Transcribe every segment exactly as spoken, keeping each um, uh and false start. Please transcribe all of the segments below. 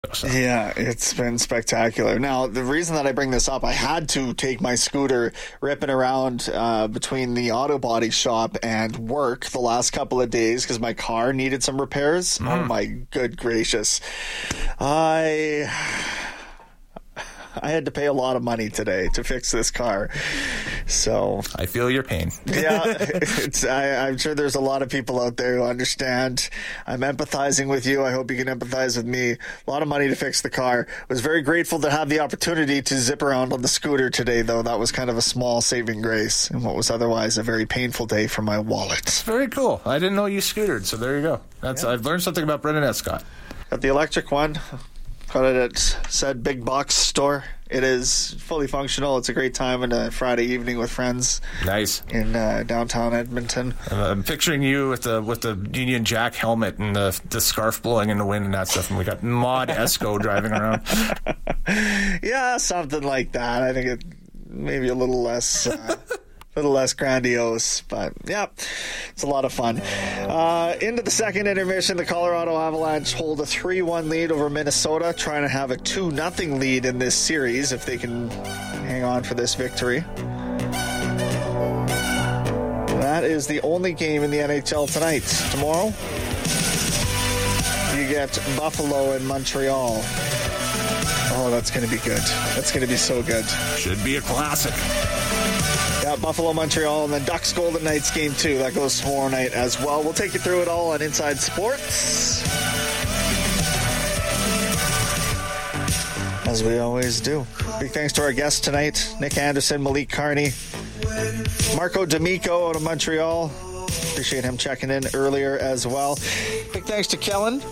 So. Yeah, it's been spectacular. Now, the reason that I bring this up, I had to take my scooter ripping around uh, between the auto body shop and work the last couple of days because my car needed some repairs. Mm. Oh, my good gracious. I... I had to pay a lot of money today to fix this car. So I feel your pain. Yeah, it's, I, I'm sure there's a lot of people out there who understand. I'm empathizing with you. I hope you can empathize with me. A lot of money to fix the car. I was very grateful to have the opportunity to zip around on the scooter today, though. That was kind of a small saving grace in what was otherwise a very painful day for my wallet. Very cool. I didn't know you scootered, so there you go. That's yeah. I've learned something about Brendan Escott. Got the electric one. Got it at said big box store. It is fully functional. It's a great time on a Friday evening with friends. Nice. In uh, downtown Edmonton. Uh, I'm picturing you with the with the Union Jack helmet and the the scarf blowing in the wind and that stuff. And we got Maud Esco driving around. Yeah, something like that. I think it maybe a little less. Uh, A little less grandiose, but yeah, it's a lot of fun. Uh, into the second intermission, the Colorado Avalanche hold a three one lead over Minnesota, trying to have a two nothing lead in this series if they can hang on for this victory. That is the only game in the N H L tonight. Tomorrow, you get Buffalo and Montreal. Oh, that's going to be good. That's going to be so good. Should be a classic. Yeah, Buffalo, Montreal, and then Ducks Golden Knights game two. That goes tomorrow night as well. We'll take you through it all on Inside Sports, as we always do. Big thanks to our guests tonight, Nick Anderson, Malik Carney, Marco D'Amico out of Montreal. Appreciate him checking in earlier as well. Big thanks to Kellen,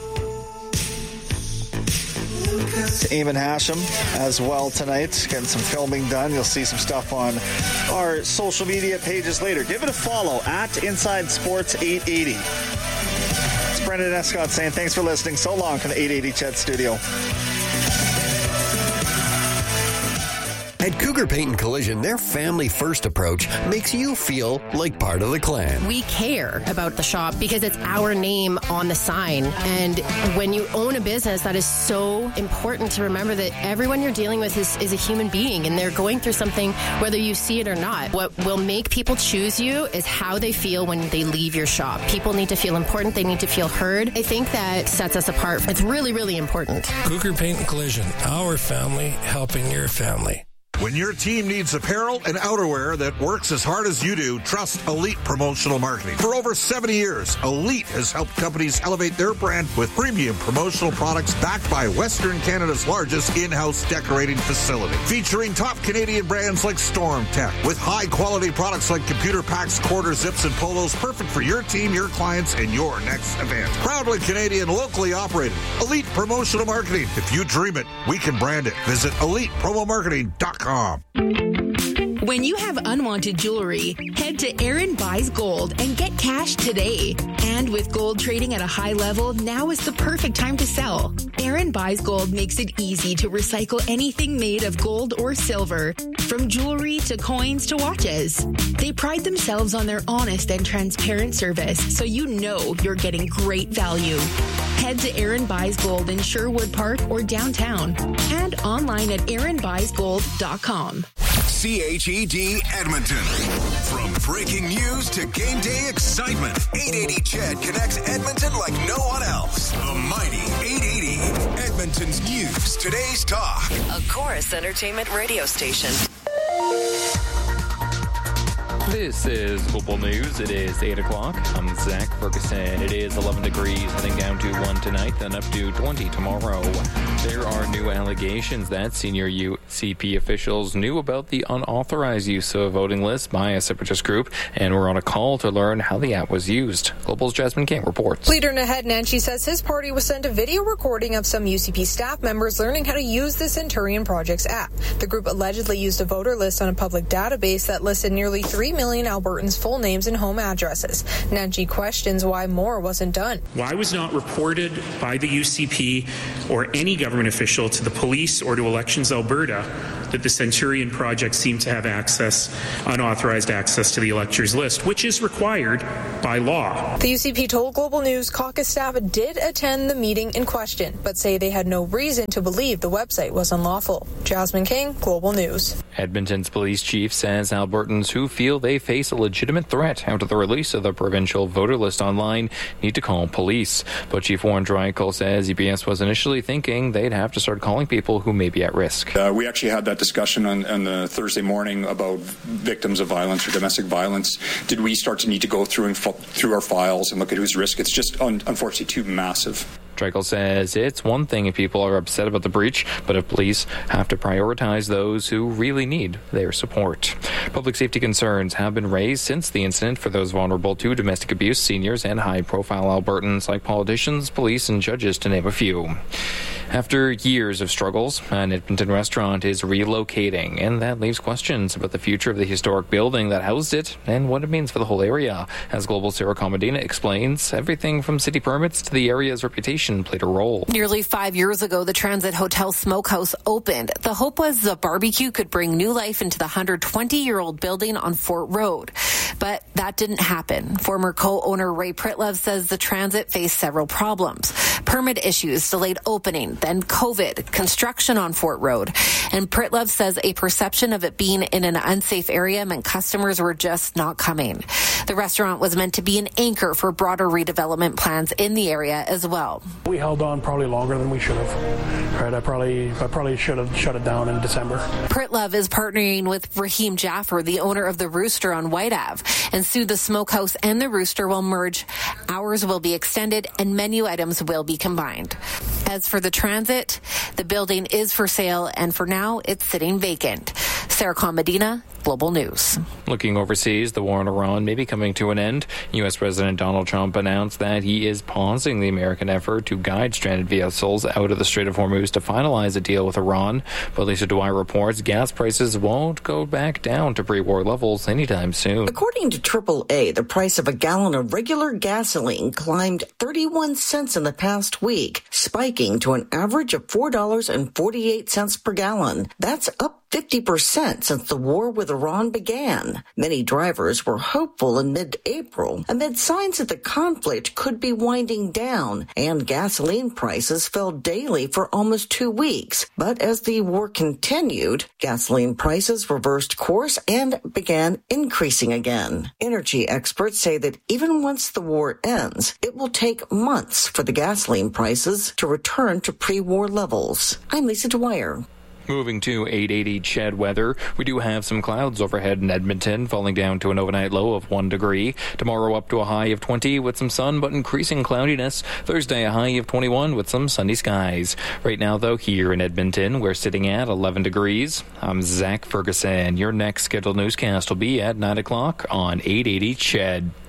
to Eamon Hashem as well tonight. Getting some filming done. You'll see some stuff on our social media pages later. Give it a follow at Inside Sports eight eighty. It's Brendan Escott saying thanks for listening. So long from the eight eighty Chet Studio. At Cougar Paint and Collision, their family-first approach makes you feel like part of the clan. We care about the shop because it's our name on the sign. And when you own a business, that is so important to remember that everyone you're dealing with is, is a human being, and they're going through something whether you see it or not. What will make people choose you is how they feel when they leave your shop. People need to feel important. They need to feel heard. I think that sets us apart. It's really, really important. Cougar Paint and Collision, our family helping your family. When your team needs apparel and outerwear that works as hard as you do, trust Elite Promotional Marketing. For over seventy years, Elite has helped companies elevate their brand with premium promotional products backed by Western Canada's largest in-house decorating facility. Featuring top Canadian brands like Storm Tech, with high-quality products like computer packs, quarter zips, and polos, perfect for your team, your clients, and your next event. Proudly Canadian, locally operated. Elite Promotional Marketing. If you dream it, we can brand it. Visit elite promo marketing dot com. When you have unwanted jewelry, head to Aaron Buys Gold and get cash today. And with gold trading at a high level, now is the perfect time to sell. Aaron Buys Gold makes it easy to recycle anything made of gold or silver, from jewelry to coins to watches. They pride themselves on their honest and transparent service, so you know you're getting great value. Head to Aaron Buys Gold in Sherwood Park or downtown, and online at aaron buys gold dot com. C H E D Edmonton. From breaking news to game day excitement, eight eighty Ched connects Edmonton like no one else. The mighty eight eighty. Edmonton's news, today's talk. A Chorus Entertainment radio station. This is Global News. It is eight o'clock. I'm Zach Ferguson. It is eleven degrees, heading down to one tonight, then up to twenty tomorrow. There are new allegations that senior U C P officials knew about the unauthorized use of voting lists by a separatist group, and we're on a call to learn how the app was used. Global's Jasmine Camp reports. Leader Naheed Nenshi says his party was sent a video recording of some U C P staff members learning how to use the Centurion Projects app. The group allegedly used a voter list on a public database that listed nearly three million Albertans' full names and home addresses. Nenshi questions why more wasn't done. Why was not reported by the U C P or any government official to the police or to Elections Alberta that the Centurion project seemed to have access, unauthorized access to the electors list, which is required by law. The U C P told Global News caucus staff did attend the meeting in question, but say they had no reason to believe the website was unlawful. Jasmine King, Global News. Edmonton's police chief says Albertans who feel they face a legitimate threat after the release of the provincial voter list online need to call police. But Chief Warren Dreichel says E B S was initially thinking they'd have to start calling people who may be at risk. Uh, we actually had that discussion on, on the Thursday morning about victims of violence or domestic violence. Did we start to need to go through and fo- through our files and look at who's risk? It's just un- unfortunately too massive. Dreichel says it's one thing if people are upset about the breach, but if police have to prioritize those who really need their support. Public safety concerns have been raised since the incident for those vulnerable to domestic abuse, seniors, and high-profile Albertans like politicians, police, and judges, to name a few. After years of struggles, an Edmonton restaurant is relocating, and that leaves questions about the future of the historic building that housed it and what it means for the whole area. As Global Sarah Comadina explains, everything from city permits to the area's reputation played a role. Nearly five years ago, the Transit Hotel Smokehouse opened. The hope was the barbecue could bring new life into the one hundred twenty-year-old building on Fort Road. But that didn't happen. Former co-owner Ray Pritlove says the Transit faced several problems. Permit issues delayed opening, then COVID, construction on Fort Road. And Pritlove says a perception of it being in an unsafe area meant customers were just not coming. The restaurant was meant to be an anchor for broader redevelopment plans in the area as well. We held on probably longer than we should have. Right, I probably I probably should have shut it down in December. Pritlove is partnering with Raheem Jaffer, the owner of the Rooster on White Ave, and soon the Smokehouse and the Rooster will merge. Hours will be extended and menu items will be combined. As for the Transit, the building is for sale, and for now, it's sitting vacant. Sarah Comadina, Global News. Looking overseas, the war in Iran may be coming to an end. U S. President Donald Trump announced that he is pausing the American effort to guide stranded vessels out of the Strait of Hormuz to finalize a deal with Iran. But Lisa Dwyer reports gas prices won't go back down to pre-war levels anytime soon. According to triple A, the price of a gallon of regular gasoline climbed thirty-one cents in the past week, spiking to an average of four dollars and forty-eight cents per gallon. That's up fifty percent since the war with Iran began. Many drivers were hopeful in mid-April amid signs that the conflict could be winding down, and gasoline prices fell daily for almost two weeks. But as the war continued, gasoline prices reversed course and began increasing again. Energy experts say that even once the war ends, it will take months for the gasoline prices to return to pre-war levels. I'm Lisa Dwyer. Moving to eight eighty C H E D weather, we do have some clouds overhead in Edmonton, falling down to an overnight low of one degree. Tomorrow up to a high of twenty with some sun, but increasing cloudiness. Thursday a high of twenty-one with some sunny skies. Right now, though, here in Edmonton, we're sitting at eleven degrees. I'm Zach Ferguson. Your next scheduled newscast will be at nine o'clock on eight eighty C H E D.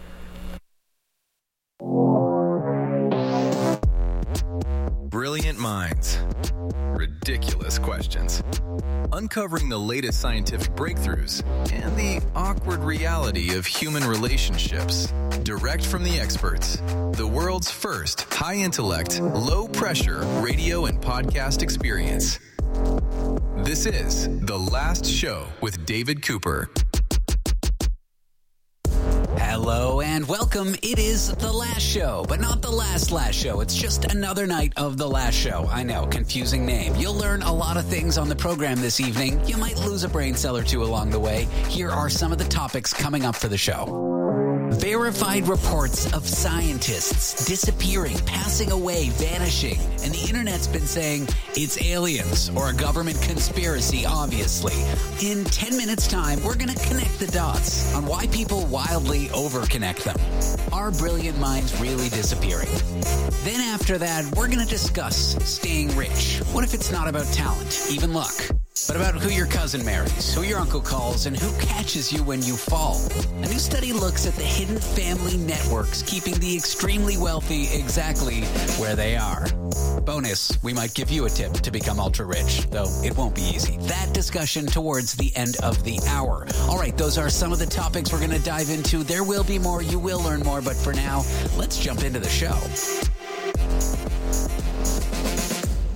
Brilliant minds. Ridiculous questions. Uncovering the latest scientific breakthroughs and the awkward reality of human relationships. Direct from the experts. The world's first high-intellect, low-pressure radio and podcast experience. This is The Last Show with David Cooper. Hello and welcome. It is The Last Show, but not the last last show. It's just another night of The Last Show. I know, confusing name. You'll learn a lot of things on the program this evening. You might lose a brain cell or two along the way. Here are some of the topics coming up for the show. Verified reports of scientists disappearing, passing away, vanishing. And the internet's been saying it's aliens or a government conspiracy, obviously. In ten minutes' time, we're going to connect the dots on why people wildly overconnect them. Are brilliant minds really disappearing? Then after that, we're going to discuss staying rich. What if it's not about talent, even luck, but about who your cousin marries, who your uncle calls, and who catches you when you fall? A new study looks at the hidden family networks keeping the extremely wealthy exactly where they are. Bonus, we might give you a tip to become ultra rich, though it won't be easy. That discussion towards the end of the hour. All right, those are some of the topics we're going to dive into. There will be more. You will learn more. But for now, let's jump into the show.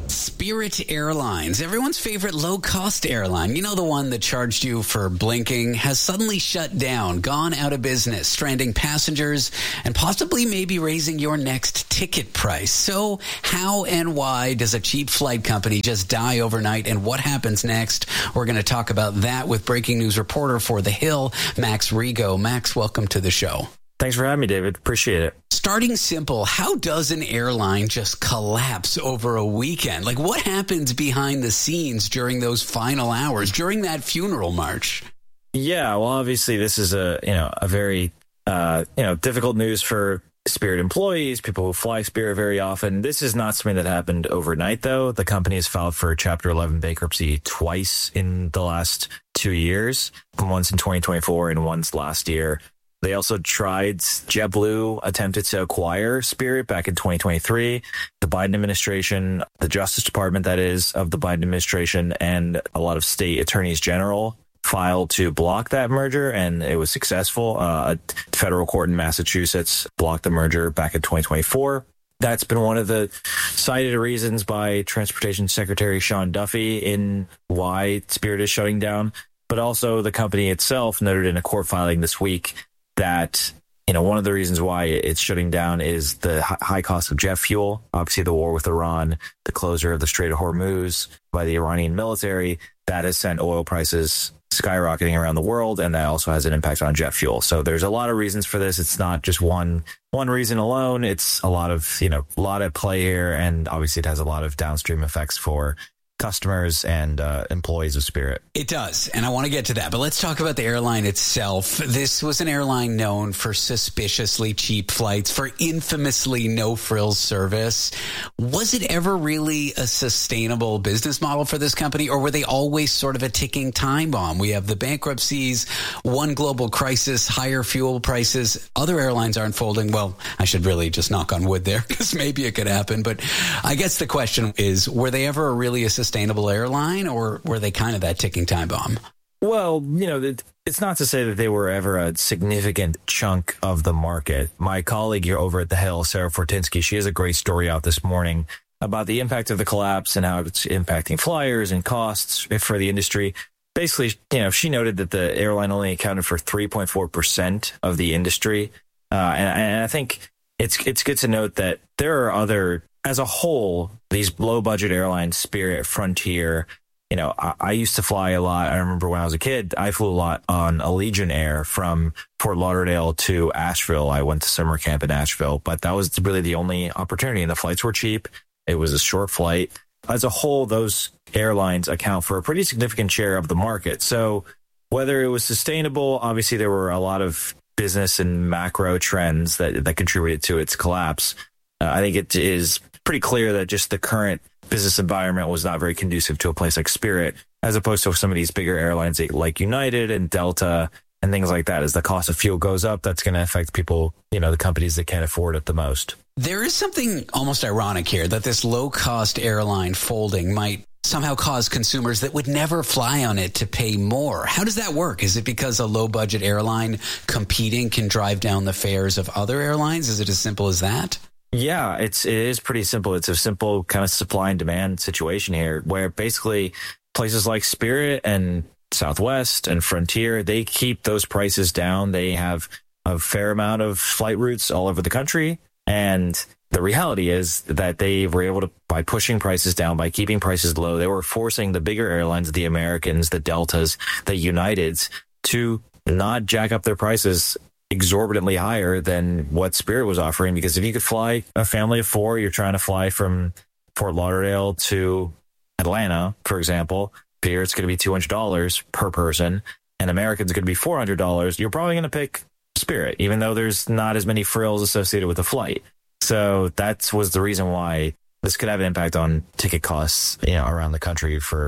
Spirit Airlines, everyone's favorite low-cost airline, you know, the one that charged you for blinking, has suddenly shut down, gone out of business, stranding passengers, and possibly maybe raising your next ticket price. So how and why does a cheap flight company just die overnight, and what happens next? We're going to talk about that with breaking news reporter for The Hill, Max Rigo. Max, welcome to the show. Thanks for having me, David. Appreciate it. Starting simple, how does an airline just collapse over a weekend? Like, what happens behind the scenes during those final hours, during that funeral march? Yeah, well, obviously, this is a you know a very uh, you know difficult news for Spirit employees, people who fly Spirit very often. This is not something that happened overnight, though. The company has filed for Chapter eleven bankruptcy twice in the last two years, once in twenty twenty-four and once last year. They also tried, JetBlue attempted to acquire Spirit back in twenty twenty-three. The Biden administration, the Justice Department, that is, of the Biden administration, and a lot of state attorneys general filed to block that merger, and it was successful. Uh, a federal court in Massachusetts blocked the merger back in twenty twenty-four. That's been one of the cited reasons by Transportation Secretary Sean Duffy in why Spirit is shutting down. But also the company itself noted in a court filing this week that, you know, one of the reasons why it's shutting down is the high cost of jet fuel. Obviously, the war with Iran, the closure of the Strait of Hormuz by the Iranian military, that has sent oil prices skyrocketing around the world, and that also has an impact on jet fuel. So there's a lot of reasons for this. It's not just one one reason alone. It's a lot of, you know, a lot at play here, and obviously it has a lot of downstream effects for customers and uh, employees of Spirit. It does, and I want to get to that, but let's talk about the airline itself. This was an airline known for suspiciously cheap flights, for infamously no-frills service. Was it ever really a sustainable business model for this company, or were they always sort of a ticking time bomb? We have the bankruptcies, one global crisis, higher fuel prices. Other airlines are unfolding. Well, I should really just knock on wood there, because maybe it could happen, but I guess the question is, were they ever really a sustainable airline, or were they kind of that ticking time bomb? Well, you know, it's not to say that they were ever a significant chunk of the market. My colleague here over at The Hill, Sarah Fortinsky, she has a great story out this morning about the impact of the collapse and how it's impacting flyers and costs for the industry. Basically, you know, she noted that the airline only accounted for three point four percent of the industry. Uh, and, and I think it's it's good to note that there are other, as a whole, these low-budget airlines, Spirit, Frontier, you know, I, I used to fly a lot. I remember when I was a kid, I flew a lot on Allegiant Air from Fort Lauderdale to Asheville. I went to summer camp in Asheville, but that was really the only opportunity, and the flights were cheap. It was a short flight. As a whole, those airlines account for a pretty significant share of the market. So whether it was sustainable, obviously there were a lot of business and macro trends that, that contributed to its collapse. Uh, I think it is pretty clear that just the current business environment was not very conducive to a place like Spirit, as opposed to some of these bigger airlines like United and Delta and things like that. As the cost of fuel goes up, that's going to affect people, you know, the companies that can't afford it the most. There is something almost ironic here that this low-cost airline folding might somehow cause consumers that would never fly on it to pay more. How does that work? Is it because a low-budget airline competing can drive down the fares of other airlines? Is it as simple as that? Yeah, it's it is pretty simple. It's a simple kind of supply and demand situation here, where basically places like Spirit and Southwest and Frontier, they keep those prices down. They have a fair amount of flight routes all over the country, and the reality is that they were able to, by pushing prices down, by keeping prices low, they were forcing the bigger airlines, the Americans, the Deltas, the Uniteds, to not jack up their prices exorbitantly higher than what Spirit was offering. Because if you could fly a family of four, you're trying to fly from Fort Lauderdale to Atlanta, for example, Spirit's going to be two hundred dollars per person, and American's going to be four hundred dollars. You're probably going to pick Spirit, even though there's not as many frills associated with the flight. So that was the reason why this could have an impact on ticket costs, you know, around the country for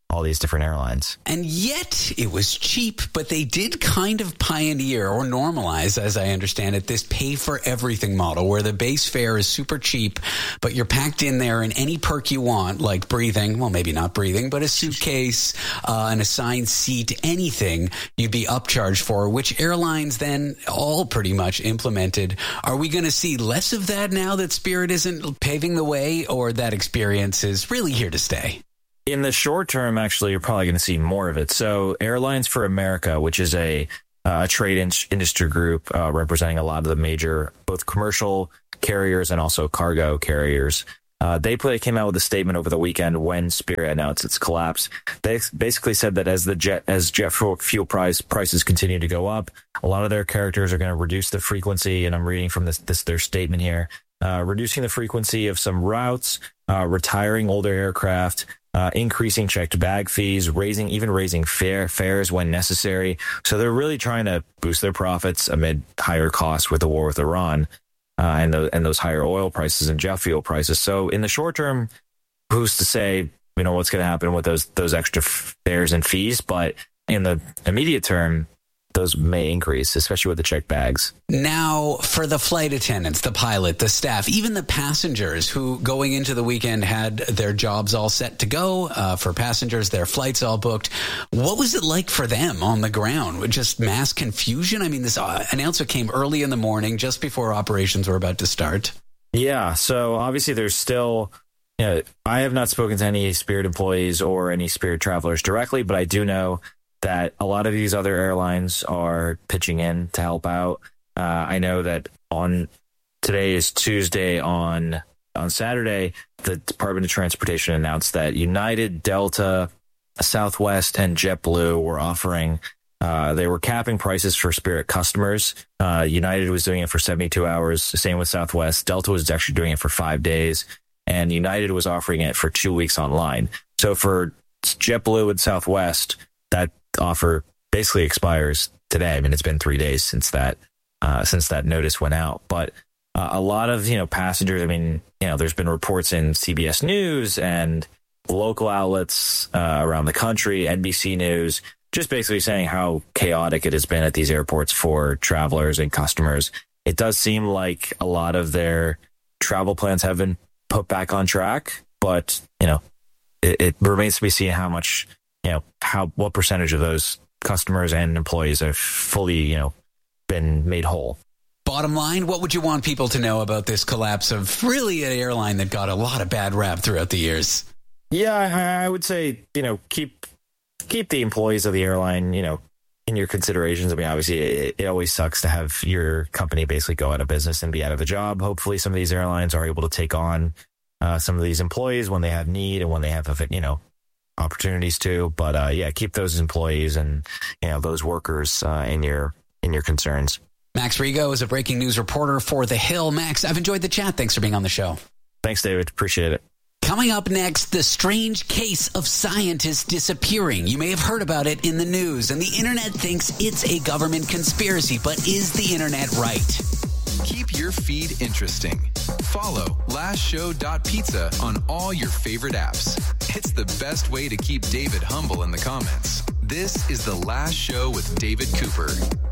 all these different airlines. And yet it was cheap, but they did kind of pioneer or normalize, as I understand it, this pay for everything model where the base fare is super cheap, but you're packed in there in any perk you want, like breathing, well, maybe not breathing, but a suitcase, uh, an assigned seat, anything you'd be upcharged for, which airlines then all pretty much implemented. Are we going to see less of that now that Spirit isn't paving the way, or that experience is really here to stay? In the short term, actually, you're probably going to see more of it. So Airlines for America, which is a uh, trade in- industry group uh, representing a lot of the major, both commercial carriers and also cargo carriers, uh, they play, came out with a statement over the weekend when Spirit announced its collapse. They ex- basically said that as the jet as jet fuel price prices continue to go up, a lot of their characters are going to reduce the frequency. And I'm reading from this, this their statement here, uh, reducing the frequency of some routes, uh, retiring older aircraft, Uh, increasing checked bag fees, raising even raising fare fares when necessary. So they're really trying to boost their profits amid higher costs with the war with Iran uh, and the, and those higher oil prices and jet fuel prices. So in the short term, who's to say you know what's going to happen with those those extra fares and fees? But in the immediate term, those may increase, especially with the checked bags. Now, for the flight attendants, the pilot, the staff, even the passengers who going into the weekend had their jobs all set to go, uh, for passengers, their flights all booked. What was it like for them on the ground? Just mass confusion? I mean, this uh, announcement came early in the morning, just before operations were about to start. Yeah, so obviously there's still, you know, I have not spoken to any Spirit employees or any Spirit travelers directly, but I do know that a lot of these other airlines are pitching in to help out. Uh, I know that on today is Tuesday. On on Saturday, the Department of Transportation announced that United, Delta, Southwest, and JetBlue were offering. Uh, they were capping prices for Spirit customers. Uh, United was doing it for seventy-two hours. Same with Southwest. Delta was actually doing it for five days, and United was offering it for two weeks online. So for JetBlue and Southwest, that offer basically expires today. I mean, it's been three days since that uh, since that notice went out. But uh, a lot of you know passengers. I mean, you know, there's been reports in C B S News and local outlets uh, around the country, N B C News, just basically saying how chaotic it has been at these airports for travelers and customers. It does seem like a lot of their travel plans have been put back on track, but you know, it, it remains to be seen how much. You know, how what percentage of those customers and employees have fully, you know, been made whole. Bottom line, what would you want people to know about this collapse of really an airline that got a lot of bad rap throughout the years? Yeah, I, I would say, you know, keep keep the employees of the airline, you know, in your considerations. I mean, obviously, it, it always sucks to have your company basically go out of business and be out of a job. Hopefully, some of these airlines are able to take on uh, some of these employees when they have need and when they have, you know, opportunities to, but uh, yeah, keep those employees and you know those workers uh, in your in your concerns. Max Rigo is a breaking news reporter for The Hill. Max, I've enjoyed the chat. Thanks for being on the show. Thanks, David. Appreciate it. Coming up next, the strange case of scientists disappearing. You may have heard about it in the news, and the internet thinks it's a government conspiracy, but is the internet right? Keep your feed interesting. Follow last show dot pizza on all your favorite apps. It's the best way to keep David humble in the comments. This is The Last Show with David Cooper.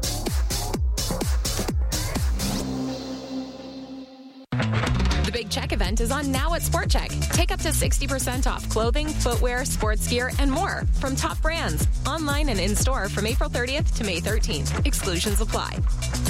The Big Check event is on now at Sport Check. Take up to sixty percent off clothing, footwear, sports gear, and more from top brands. Online and in-store from April thirtieth to May thirteenth. Exclusions apply.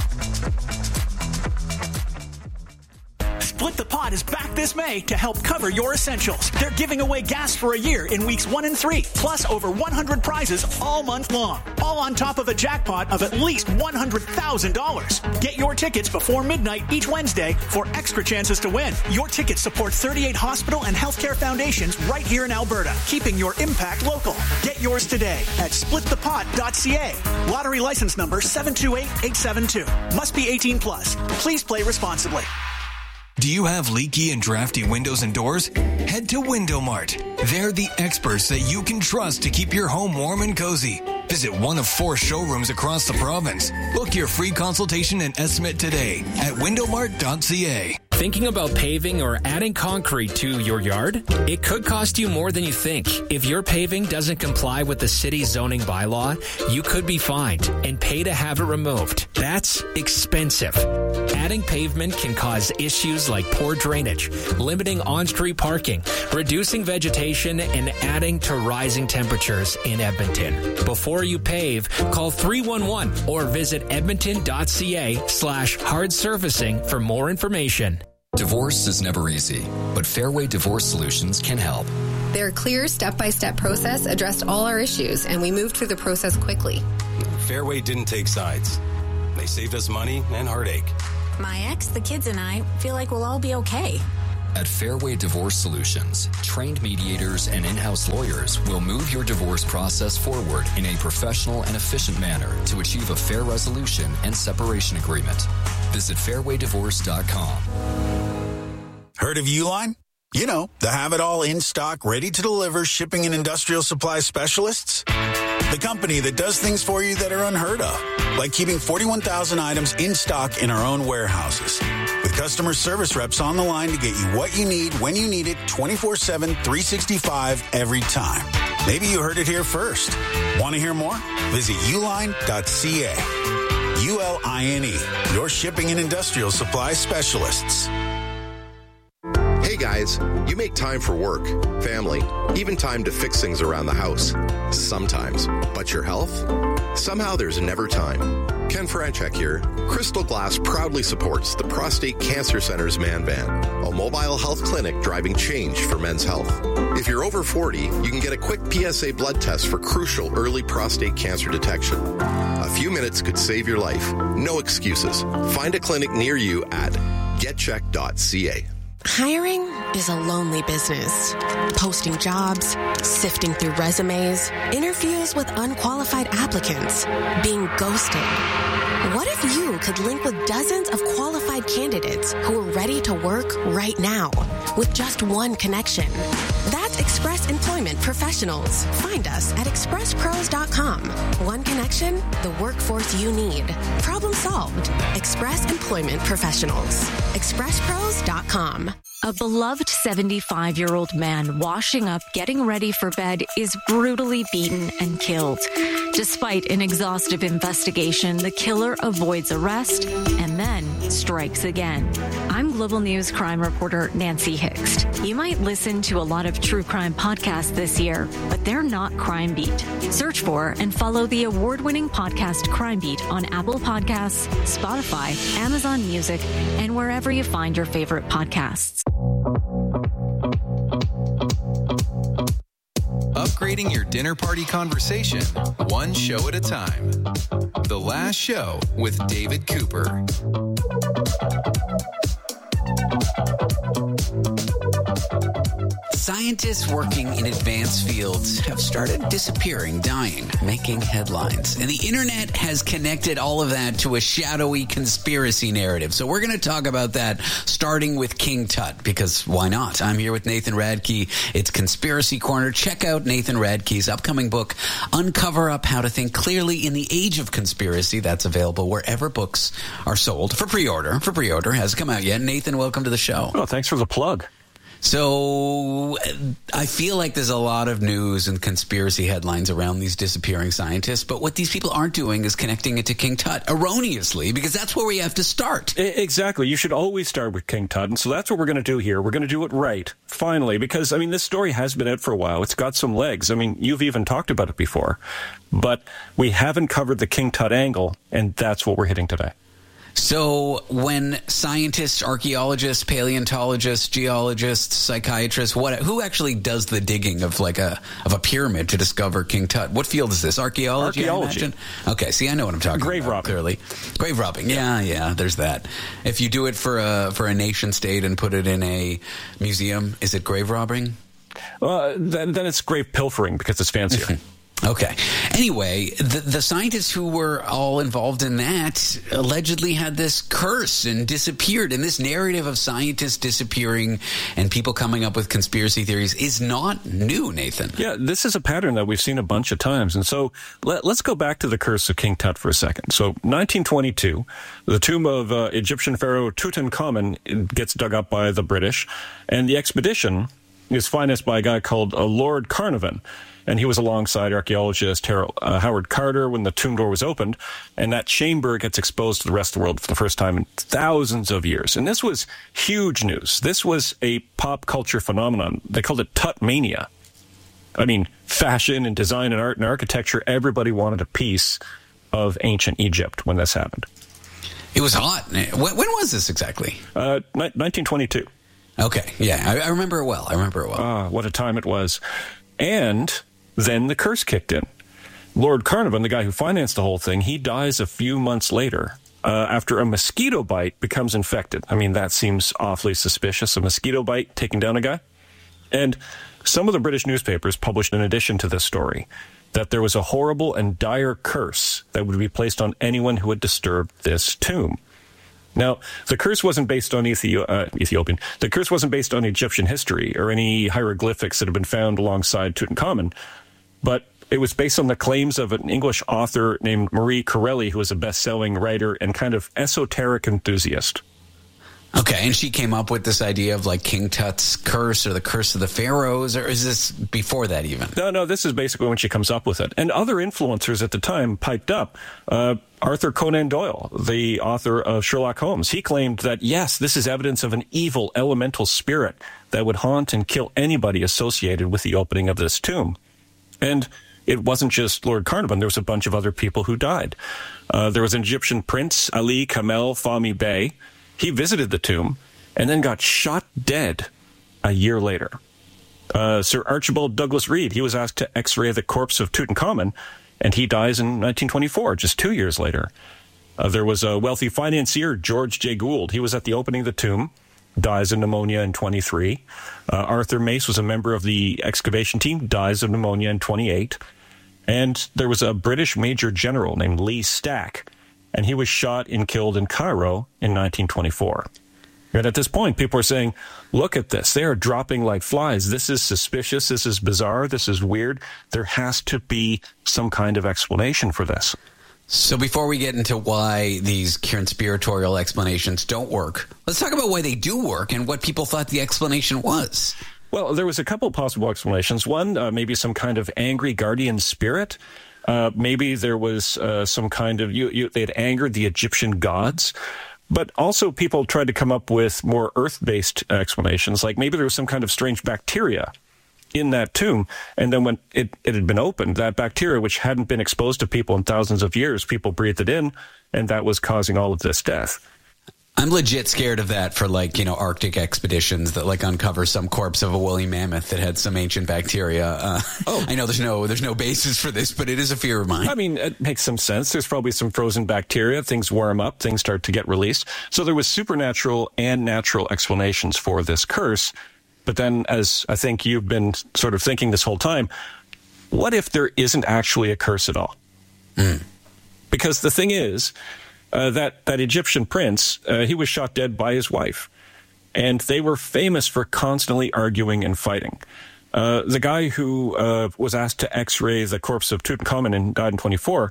Split the Pot is back this May to help cover your essentials. They're giving away gas for a year in weeks one and three, plus over one hundred prizes all month long. All on top of a jackpot of at least one hundred thousand dollars. Get your tickets before midnight each Wednesday for extra chances to win. Your tickets support thirty-eight hospital and healthcare foundations right here in Alberta, keeping your impact local. Get yours today at split the pot dot c a. Lottery license number seven two eight eight seven two. Must be eighteen plus. Please play responsibly. Do you have leaky and drafty windows and doors? Head to Window Mart. They're the experts that you can trust to keep your home warm and cozy. Visit one of four showrooms across the province. Book your free consultation and estimate today at window mart dot c a. Thinking about paving or adding concrete to your yard? It could cost you more than you think. If your paving doesn't comply with the city's zoning bylaw, you could be fined and pay to have it removed. That's expensive. Adding pavement can cause issues like poor drainage, limiting on-street parking, reducing vegetation, and adding to rising temperatures in Edmonton. Before you pave, call three one one or visit edmonton.ca slash hard surfacing for more information. Divorce is never easy, but Fairway Divorce Solutions can help. Their clear step-by-step process addressed all our issues, and we moved through the process quickly. Fairway didn't take sides. They saved us money and heartache. My ex, the kids, and I feel like we'll all be okay. At Fairway Divorce Solutions, trained mediators and in-house lawyers will move your divorce process forward in a professional and efficient manner to achieve a fair resolution and separation agreement. Visit fairway divorce dot com. Heard of Uline? You know, the have-it-all in-stock, ready-to-deliver shipping and industrial supply specialists? The company that does things for you that are unheard of, like keeping forty-one thousand items in stock in our own warehouses. With customer service reps on the line to get you what you need, when you need it, twenty-four seven, three sixty-five, every time. Maybe you heard it here first. Want to hear more? Visit uline dot c a. U L I N E, your shipping and industrial supply specialists. Hey guys, you make time for work, family, even time to fix things around the house. Sometimes. But your health? Somehow there's never time. Ken Franchek here. Crystal Glass proudly supports the Prostate Cancer Center's Man Van, a mobile health clinic driving change for men's health. If you're over forty, you can get a quick P S A blood test for crucial early prostate cancer detection. A few minutes could save your life. No excuses. Find a clinic near you at get check dot c a. Hiring is a lonely business. Posting jobs, sifting through resumes, interviews with unqualified applicants, being ghosted. What if you could link with dozens of qualified candidates who are ready to work right now with just one connection? That's Express Employment Professionals. Find us at express pros dot com. One connection, the workforce you need. Problem solved. Express Employment Professionals. express pros dot com. A beloved seventy-five-year-old man washing up, getting ready for bed, is brutally beaten and killed. Despite an exhaustive investigation, the killer avoids arrest and then strikes again. I'm Global News crime reporter Nancy Hixt. You might listen to a lot of true crime podcasts this year, but they're not Crime Beat. Search for and follow the award-winning podcast Crime Beat on Apple Podcasts, Spotify, Amazon Music, and wherever you find your favorite podcasts. Upgrading your dinner party conversation, one show at a time. The Last Show with David Cooper. Scientists working in advanced fields have started disappearing, dying, making headlines. And the internet has connected all of that to a shadowy conspiracy narrative. So we're going to talk about that, starting with King Tut, because why not? I'm here with Nathan Radke. It's Conspiracy Corner. Check out Nathan Radke's upcoming book, Uncover Up How to Think Clearly in the Age of Conspiracy. That's available wherever books are sold for pre-order. For pre-order. Hasn't come out yet. Nathan, welcome to the show. Oh, thanks for the plug. So I feel like there's a lot of news and conspiracy headlines around these disappearing scientists, but what these people aren't doing is connecting it to King Tut erroneously, because that's where we have to start. Exactly. You should always start with King Tut, and so that's what we're going to do here. We're going to do it right, finally, because, I mean, this story has been out for a while. It's got some legs. I mean, you've even talked about it before, but we haven't covered the King Tut angle, and that's what we're hitting today. So when scientists, archaeologists, paleontologists, geologists, psychiatrists, what, who actually does the digging of like a of a pyramid to discover King Tut? What field is this? Archaeology, Archaeology. I imagine? Okay, see, I know what I'm talking Grave about. robbing. Clearly. Grave robbing. Yeah, yeah, there's that. If you do it for a, for a nation state and put it in a museum, is it grave robbing? Uh, then, then it's grave pilfering because it's fancier. Okay. Anyway, the, the scientists who were all involved in that allegedly had this curse and disappeared. And this narrative of scientists disappearing and people coming up with conspiracy theories is not new, Nathan. Yeah, this is a pattern that we've seen a bunch of times. And so let, let's go back to the curse of King Tut for a second. So nineteen twenty-two, the tomb of uh, Egyptian pharaoh Tutankhamun gets dug up by the British, and the expedition is financed by a guy called uh, Lord Carnarvon. And he was alongside archaeologist Harold, uh, Howard Carter when the tomb door was opened. And that chamber gets exposed to the rest of the world for the first time in thousands of years. And this was huge news. This was a pop culture phenomenon. They called it Tut Mania. I mean, fashion and design and art and architecture, everybody wanted a piece of ancient Egypt when this happened. It was hot. When, when was this exactly? Uh, ni- nineteen twenty-two. Okay, yeah, I, I remember it well. I remember it well. Ah, what a time it was. And then the curse kicked in. Lord Carnarvon, the guy who financed the whole thing, he dies a few months later uh, after a mosquito bite becomes infected. I mean, that seems awfully suspicious, a mosquito bite taking down a guy. And some of the British newspapers published in addition to this story that there was a horrible and dire curse that would be placed on anyone who had disturbed this tomb. Now, the curse wasn't based on Ethi- uh, Ethiopian. The curse wasn't based on Egyptian history or any hieroglyphics that had been found alongside Tutankhamun, but it was based on the claims of an English author named Marie Corelli, who was a best-selling writer and kind of esoteric enthusiast. Okay, and she came up with this idea of like King Tut's curse or the curse of the pharaohs, or is this before that even? No, no, this is basically when she comes up with it. And other influencers at the time piped up. Uh, Arthur Conan Doyle, the author of Sherlock Holmes, he claimed that, yes, this is evidence of an evil elemental spirit that would haunt and kill anybody associated with the opening of this tomb. And it wasn't just Lord Carnarvon. There was a bunch of other people who died. Uh, there was an Egyptian prince, Ali Kamel Fahmy Bey. He visited the tomb and then got shot dead a year later. Uh, Sir Archibald Douglas Reed, he was asked to x-ray the corpse of Tutankhamun, and he dies in nineteen twenty-four, just two years later. Uh, there was a wealthy financier, George J. Gould. He was at the opening of the tomb, dies of pneumonia in twenty-three. Uh, Arthur Mace was a member of the excavation team, dies of pneumonia in twenty-eight. And there was a British Major General named Lee Stack, and he was shot and killed in Cairo in nineteen twenty-four. And at this point, people are saying, look at this. They are dropping like flies. This is suspicious. This is bizarre. This is weird. There has to be some kind of explanation for this. So before we get into why these conspiratorial explanations don't work, let's talk about why they do work and what people thought the explanation was. Well, there was a couple possible explanations. One, uh, maybe some kind of angry guardian spirit. Uh, maybe there was uh, some kind of, you, you, they had angered the Egyptian gods. But also people tried to come up with more earth-based explanations, like maybe there was some kind of strange bacteria in that tomb. And then when it, it had been opened, that bacteria, which hadn't been exposed to people in thousands of years, people breathed it in, and that was causing all of this death. I'm legit scared of that for, like, you know, Arctic expeditions that, like, uncover some corpse of a woolly mammoth that had some ancient bacteria. Uh, oh. I know there's no there's no basis for this, but it is a fear of mine. I mean, it makes some sense. There's probably some frozen bacteria. Things warm up. Things start to get released. So there was supernatural and natural explanations for this curse. But then, as I think you've been sort of thinking this whole time, what if there isn't actually a curse at all? Mm. Because the thing is, Uh, that, that Egyptian prince, uh, he was shot dead by his wife. And they were famous for constantly arguing and fighting. Uh, the guy who uh, was asked to x-ray the corpse of Tutankhamun and died in twenty-four,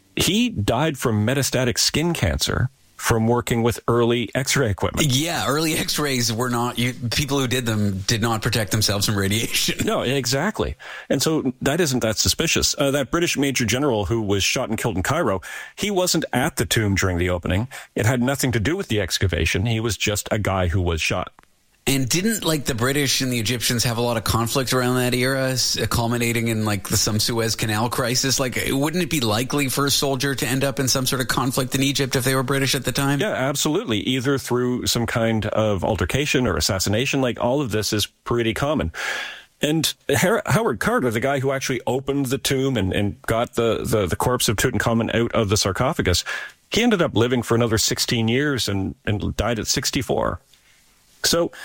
he died from metastatic skin cancer from working with early x-ray equipment. Yeah, early x-rays were not, you, people who did them did not protect themselves from radiation. No, exactly. And so that isn't that suspicious. Uh, that British Major General who was shot and killed in Cairo, he wasn't at the tomb during the opening. It had nothing to do with the excavation. He was just a guy who was shot. And didn't, like, the British and the Egyptians have a lot of conflict around that era, culminating in, like, the, some Suez Canal crisis? Like, wouldn't it be likely for a soldier to end up in some sort of conflict in Egypt if they were British at the time? Yeah, absolutely. Either through some kind of altercation or assassination. Like, all of this is pretty common. And Howard Carter, the guy who actually opened the tomb and, and got the, the, the corpse of Tutankhamun out of the sarcophagus, he ended up living for another sixteen years and, and died at sixty-four. So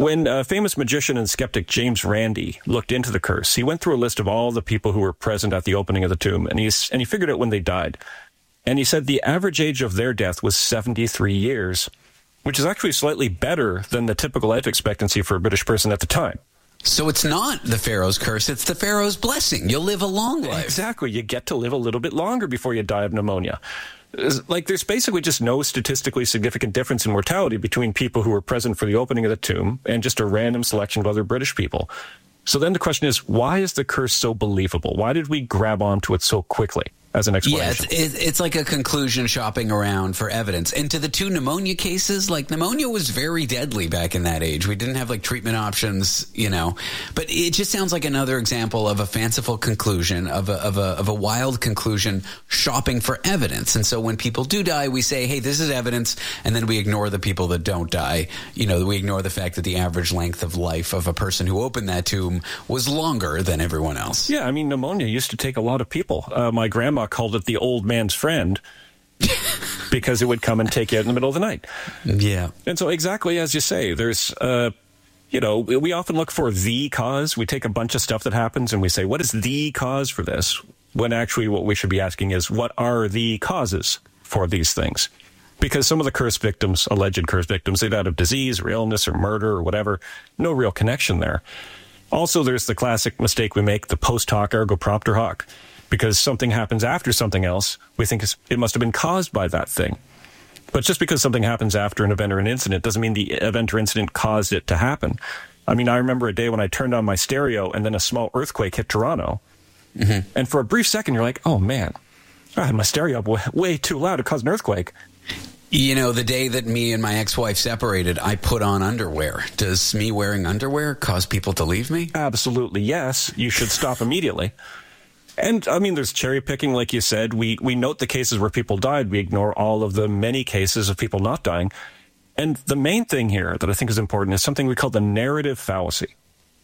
When uh, famous magician and skeptic James Randi looked into the curse, he went through a list of all the people who were present at the opening of the tomb, and, he's, and he figured out when they died. And he said the average age of their death was seventy-three years, which is actually slightly better than the typical life expectancy for a British person at the time. So it's not the Pharaoh's curse, it's the Pharaoh's blessing. You'll live a long life. Exactly. You get to live a little bit longer before you die of pneumonia. Like, there's basically just no statistically significant difference in mortality between people who were present for the opening of the tomb and just a random selection of other British people. So then the question is, why is the curse so believable? Why did we grab onto it so quickly as an explanation? Yeah, it's, it's like a conclusion shopping around for evidence. And to the two pneumonia cases, like, pneumonia was very deadly back in that age. We didn't have, like, treatment options, you know. But it just sounds like another example of a fanciful conclusion, of a, of a, of a wild conclusion shopping for evidence. And so when people do die, we say, hey, this is evidence, and then we ignore the people that don't die. You know, we ignore the fact that the average length of life of a person who opened that tomb was longer than everyone else. Yeah, I mean, pneumonia used to take a lot of people. Uh, my grandma called it the old man's friend because it would come and take you out in the middle of the night. Yeah. And so exactly as you say, there's, uh, you know, we often look for the cause. We take a bunch of stuff that happens and we say, what is the cause for this? When actually what we should be asking is, what are the causes for these things? Because some of the curse victims, alleged curse victims, they died of disease or illness or murder or whatever. No real connection there. Also, there's the classic mistake we make, the post hoc ergo propter hoc. Because something happens after something else, we think it must have been caused by that thing. But just because something happens after an event or an incident doesn't mean the event or incident caused it to happen. I mean, I remember a day when I turned on my stereo and then a small earthquake hit Toronto. Mm-hmm. And for a brief second, you're like, oh, man, I had my stereo up way, way too loud. It caused an earthquake. You know, the day that me and my ex-wife separated, I put on underwear. Does me wearing underwear cause people to leave me? Absolutely, yes. You should stop immediately. And, I mean, there's cherry picking, like you said. We we note the cases where people died. We ignore all of the many cases of people not dying. And the main thing here that I think is important is something we call the narrative fallacy.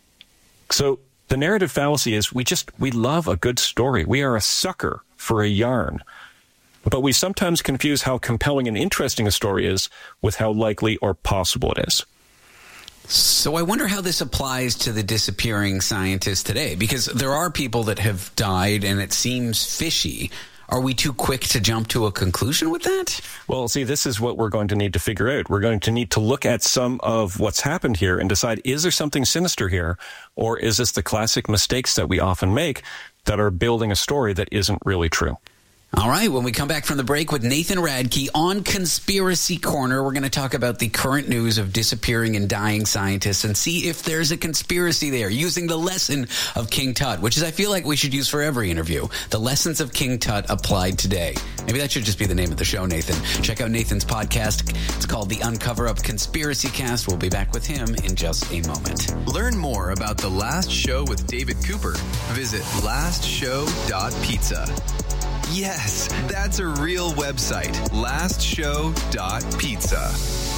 So the narrative fallacy is we just, we love a good story. We are a sucker for a yarn. But we sometimes confuse how compelling and interesting a story is with how likely or possible it is. So I wonder how this applies to the disappearing scientists today, because there are people that have died and it seems fishy. Are we too quick to jump to a conclusion with that? Well, see, this is what we're going to need to figure out. We're going to need to look at some of what's happened here and decide, is there something sinister here, or is this the classic mistakes that we often make that are building a story that isn't really true? All right, when we come back from the break with Nathan Radke on Conspiracy Corner, we're going to talk about the current news of disappearing and dying scientists and see if there's a conspiracy there, using the lesson of King Tut, which is I feel like we should use for every interview. The lessons of King Tut applied today. Maybe that should just be the name of the show, Nathan. Check out Nathan's podcast. It's called the Uncover Up Conspiracy Cast. We'll be back with him in just a moment. Learn more about The Last Show with David Cooper. Visit last show dot pizza. Yes, that's a real website. last show dot pizza.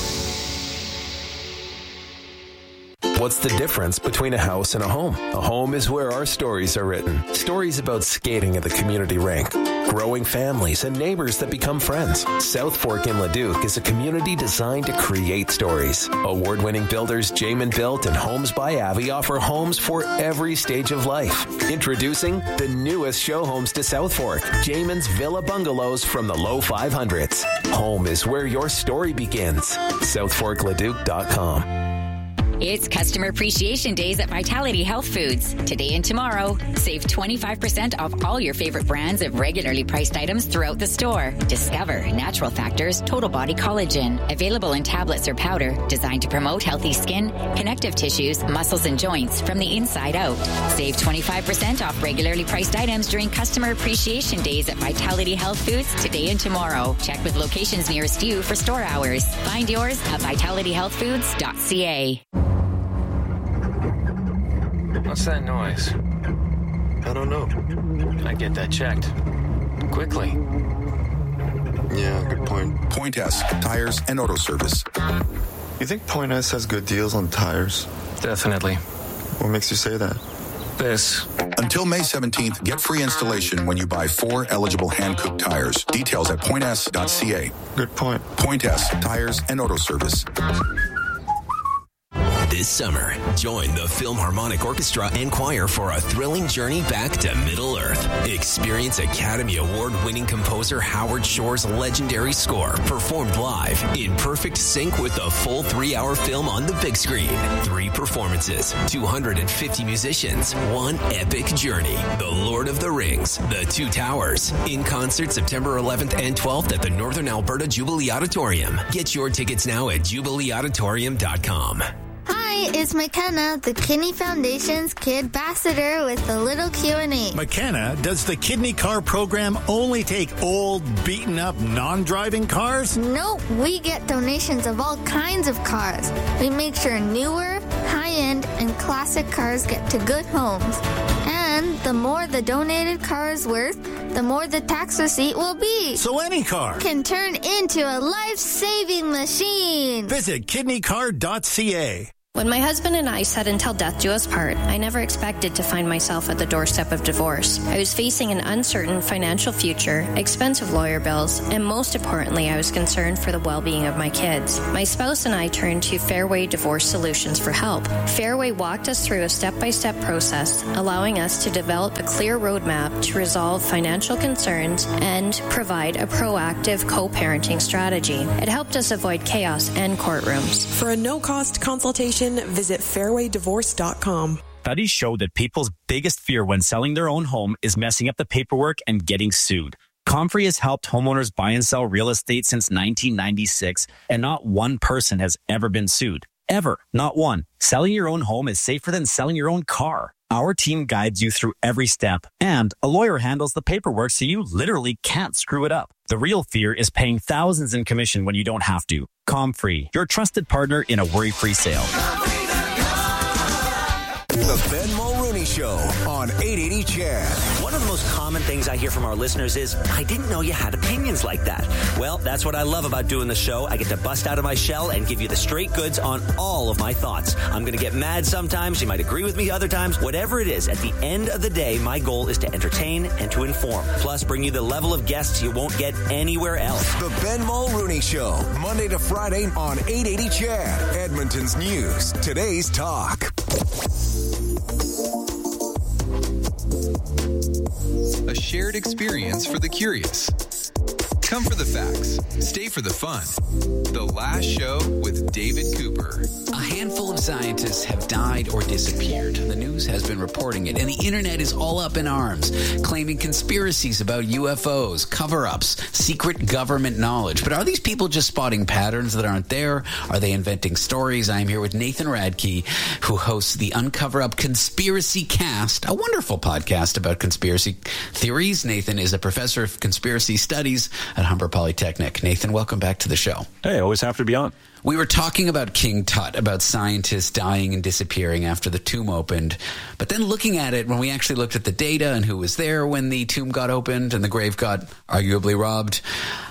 What's the difference between a house and a home? A home is where our stories are written. Stories about skating at the community rink, growing families, and neighbors that become friends. South Fork in Leduc is a community designed to create stories. Award-winning builders Jamin Built and Homes by Avi offer homes for every stage of life. Introducing the newest show homes to South Fork, Jamin's Villa Bungalows from the low five hundreds. Home is where your story begins. south fork leduc dot com. It's Customer Appreciation Days at Vitality Health Foods. Today and tomorrow, save twenty-five percent off all your favorite brands of regularly priced items throughout the store. Discover Natural Factors Total Body Collagen. Available in tablets or powder, designed to promote healthy skin, connective tissues, muscles, and joints from the inside out. Save twenty-five percent off regularly priced items during Customer Appreciation Days at Vitality Health Foods today and tomorrow. Check with locations nearest you for store hours. Find yours at vitality health foods dot c a. What's that noise? I don't know. I get that checked. Quickly. Yeah, good point. Point S, tires and auto service. You think Point S has good deals on tires? Definitely. What makes you say that? This. Until May seventeenth, get free installation when you buy four eligible hand-cooked tires. Details at point s dot c a. Good point. Point S, tires and auto service. This summer, join the Philharmonic Orchestra and Choir for a thrilling journey back to Middle Earth. Experience Academy Award-winning composer Howard Shore's legendary score performed live in perfect sync with the full three-hour film on the big screen. Three performances, two hundred fifty musicians, one epic journey. The Lord of the Rings, The Two Towers. In concert September eleventh and twelfth at the Northern Alberta Jubilee Auditorium. Get your tickets now at jubilee auditorium dot com. Hi, it's McKenna, the Kidney Foundation's Kid Ambassador with a little Q and A. McKenna, does the Kidney Car program only take old, beaten-up, non-driving cars? Nope, we get donations of all kinds of cars. We make sure newer, high-end, and classic cars get to good homes. And the more the donated car is worth, the more the tax receipt will be. So any car can turn into a life-saving machine. Visit kidney car dot c a. When my husband and I said until death do us part, I never expected to find myself at the doorstep of divorce. I was facing an uncertain financial future, expensive lawyer bills, and most importantly, I was concerned for the well-being of my kids. My spouse and I turned to Fairway Divorce Solutions for help. Fairway walked us through a step-by-step process, allowing us to develop a clear roadmap to resolve financial concerns and provide a proactive co-parenting strategy. It helped us avoid chaos and courtrooms. For a no-cost consultation, visit fairway divorce dot com. Studies show that people's biggest fear when selling their own home is messing up the paperwork and getting sued. Comfrey has helped homeowners buy and sell real estate since nineteen ninety-six, and not one person has ever been sued. Ever. Not one. Selling your own home is safer than selling your own car. Our team guides you through every step, and a lawyer handles the paperwork so you literally can't screw it up. The real fear is paying thousands in commission when you don't have to. Comfrey, your trusted partner in a worry-free sale. The Ben Mulrooney Show on eight eighty C H A D. One of the most common things I hear from our listeners is, I didn't know you had opinions like that. Well, that's what I love about doing the show. I get to bust out of my shell and give you the straight goods on all of my thoughts. I'm going to get mad sometimes. You might agree with me other times. Whatever it is, at the end of the day, my goal is to entertain and to inform. Plus, bring you the level of guests you won't get anywhere else. The Ben Mulrooney Show, Monday to Friday on eight eighty C H A D. Edmonton's news, today's talk. A shared experience for the curious. Come for the facts. Stay for the fun. The Last Show with David Cooper. A handful of scientists have died or disappeared. The news has been reporting it, and the internet is all up in arms, claiming conspiracies about U F Os, cover-ups, secret government knowledge. But are these people just spotting patterns that aren't there? Are they inventing stories? I'm here with Nathan Radke, who hosts the Uncover Up Conspiracy Cast, a wonderful podcast about conspiracy theories. Nathan is a professor of conspiracy studies at Humber Polytechnic. Nathan, welcome back to the show. Hey, always happy to be on. We were talking about King Tut, about scientists dying and disappearing after the tomb opened. But then looking at it, when we actually looked at the data and who was there when the tomb got opened and the grave got arguably robbed,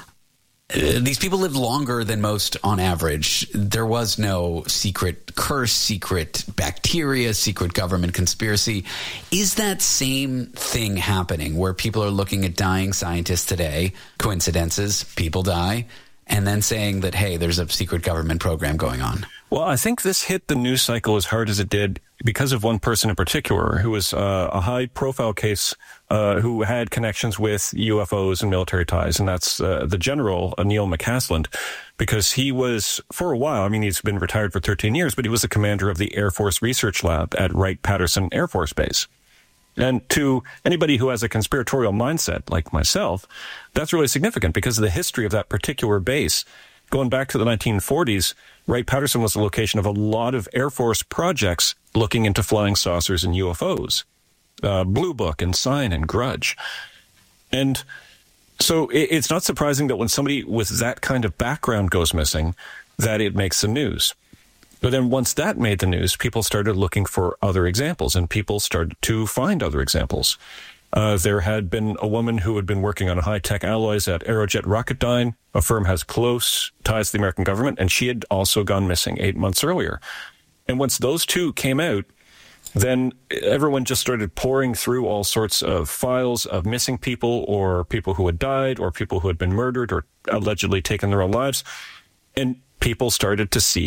uh, these people lived longer than most on average. There was no secret curse, secret bacteria, secret government conspiracy. Is that same thing happening where people are looking at dying scientists today, coincidences, people die, and then saying that, hey, there's a secret government program going on? Well, I think this hit the news cycle as hard as it did because of one person in particular who was uh, a high-profile case uh, who had connections with U F Os and military ties, and that's uh, the general, uh, Neil McCasland, because he was, for a while, I mean, he's been retired for thirteen years, but he was the commander of the Air Force Research Lab at Wright-Patterson Air Force Base. And to anybody who has a conspiratorial mindset, like myself, that's really significant because of the history of that particular base. Going back to the nineteen forties, Wright-Patterson was the location of a lot of Air Force projects looking into flying saucers and U F Os. Uh, Blue Book and Sign and Grudge. And so it, it's not surprising that when somebody with that kind of background goes missing, that it makes the news. But then once that made the news, people started looking for other examples, and people started to find other examples. Uh, there had been a woman who had been working on high-tech alloys at Aerojet Rocketdyne. A firm has close ties to the American government, and she had also gone missing eight months earlier. And once those two came out, then everyone just started pouring through all sorts of files of missing people or people who had died or people who had been murdered or allegedly taken their own lives. And people started to see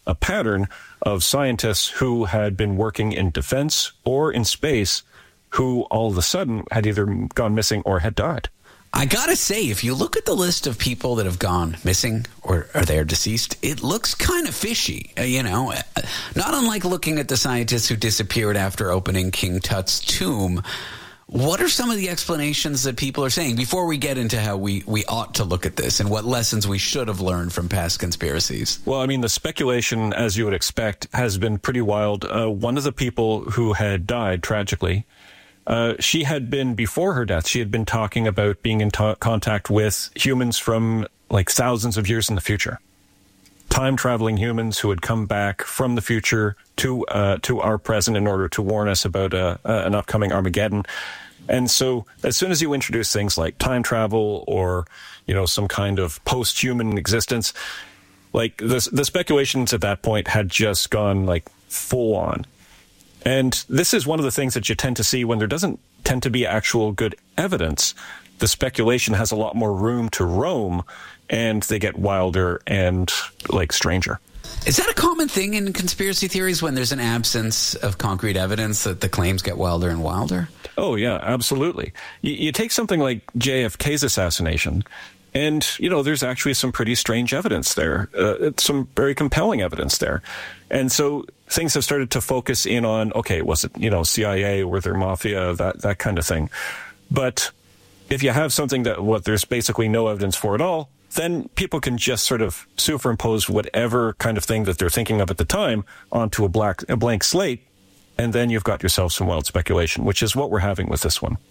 a pattern of scientists who had been working in defense or in space who all of a sudden had either gone missing or had died. I gotta say, if you look at the list of people that have gone missing or are they deceased, it looks kind of fishy, uh, you know, uh, not unlike looking at the scientists who disappeared after opening King Tut's tomb. What are some of the explanations that people are saying before we get into how we, we ought to look at this and what lessons we should have learned from past conspiracies? Well, I mean, the speculation, as you would expect, has been pretty wild. Uh, one of the people who had died tragically, Uh, she had been, before her death, she had been talking about being in t- contact with humans from like thousands of years in the future. Time-traveling humans who had come back from the future to uh, to our present in order to warn us about uh, uh, an upcoming Armageddon. And so as soon as you introduce things like time travel or, you know, some kind of post-human existence, like the, the speculations at that point had just gone like full on. And this is one of the things that you tend to see when there doesn't tend to be actual good evidence. The speculation has a lot more room to roam, and they get wilder and, like, stranger. Is that a common thing in conspiracy theories when there's an absence of concrete evidence that the claims get wilder and wilder? Oh, yeah, absolutely. You, you take something like J F K's assassination, and, you know, there's actually some pretty strange evidence there, uh, some very compelling evidence there. And so things have started to focus in on, okay, was it, you know, C I A, were there mafia, that, that kind of thing. But if you have something that what there's basically no evidence for at all, then people can just sort of superimpose whatever kind of thing that they're thinking of at the time onto a black a blank slate, and then you've got yourself some wild speculation, which is what we're having with this one.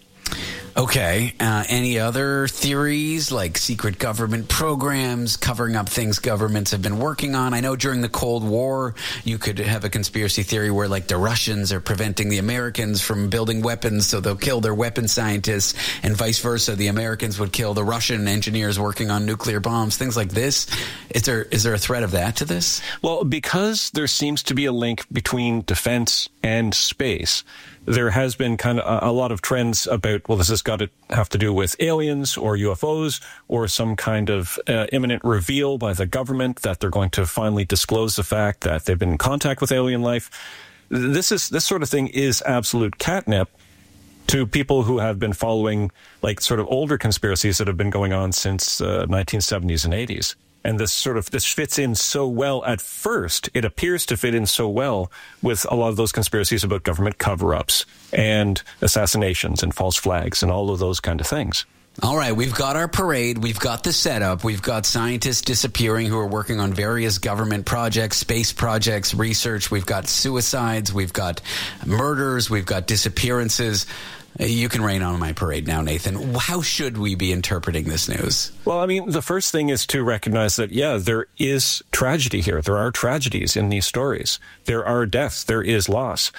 Okay. Uh, any other theories like secret government programs covering up things governments have been working on? I know during the Cold War, you could have a conspiracy theory where like the Russians are preventing the Americans from building weapons, so they'll kill their weapon scientists, and vice versa. The Americans would kill the Russian engineers working on nuclear bombs, things like this. Is there is there a threat of that to this? Well, because there seems to be a link between defense and space, there has been kind of a, a lot of trends about, well, this has got to have to do with aliens or U F Os or some kind of uh, imminent reveal by the government that they're going to finally disclose the fact that they've been in contact with alien life. This is this sort of thing is absolute catnip to people who have been following like sort of older conspiracies that have been going on since uh, nineteen seventies and eighties. And this sort of, this fits in so well at first. It appears to fit in so well with a lot of those conspiracies about government cover-ups and assassinations and false flags and all of those kind of things. All right, we've got our parade, we've got the setup, we've got scientists disappearing who are working on various government projects, space projects, research, we've got suicides, we've got murders, we've got disappearances. You can rain on my parade now, Nathan. How should we be interpreting this news? Well, I mean, the first thing is to recognize that, yeah, there is tragedy here. There are tragedies in these stories. There are deaths. There is loss.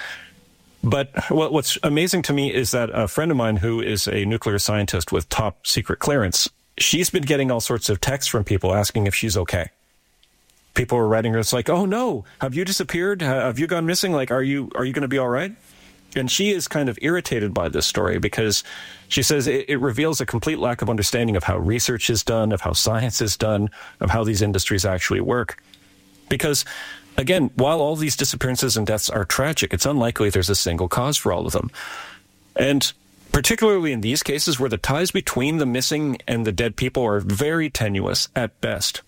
But what's amazing to me is that a friend of mine who is a nuclear scientist with top secret clearance, she's been getting all sorts of texts from people asking if she's okay. People are writing her, it's like, oh, no, have you disappeared? Have you gone missing? Like, are you are you going to be all right? And she is kind of irritated by this story because she says it, it reveals a complete lack of understanding of how research is done, of how science is done, of how these industries actually work. Because, again, while all these disappearances and deaths are tragic, it's unlikely there's a single cause for all of them. And particularly in these cases where the ties between the missing and the dead people are very tenuous at best.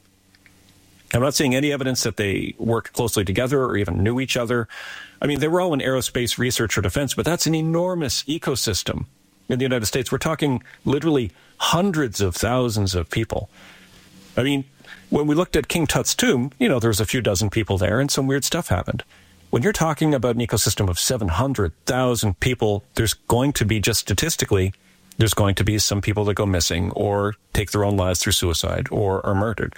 I'm not seeing any evidence that they worked closely together or even knew each other. I mean, they were all in aerospace research or defense, but that's an enormous ecosystem in the United States. We're talking literally hundreds of thousands of people. I mean, when we looked at King Tut's tomb, you know, there was a few dozen people there and some weird stuff happened. When you're talking about an ecosystem of seven hundred thousand people, there's going to be, just statistically, there's going to be some people that go missing or take their own lives through suicide or are murdered.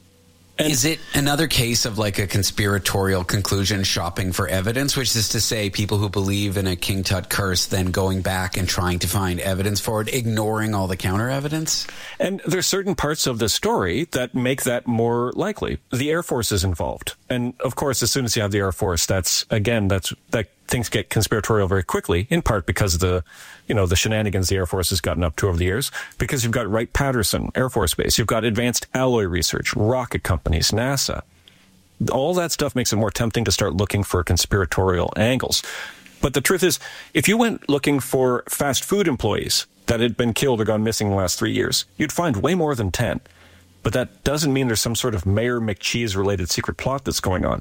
And is it another case of like a conspiratorial conclusion shopping for evidence, which is to say people who believe in a King Tut curse then going back and trying to find evidence for it, ignoring all the counter evidence? And there's certain parts of the story that make that more likely. The Air Force is involved. And of course, as soon as you have the Air Force, that's, again, that's, that things get conspiratorial very quickly, in part because of the, you know, the shenanigans the Air Force has gotten up to over the years, because you've got Wright-Patterson Air Force Base, you've got advanced alloy research, rocket companies, NASA. all that stuff makes it more tempting to start looking for conspiratorial angles. But the truth is, if you went looking for fast food employees that had been killed or gone missing in the last three years, you'd find way more than ten. But that doesn't mean there's some sort of Mayor McCheese-related secret plot that's going on.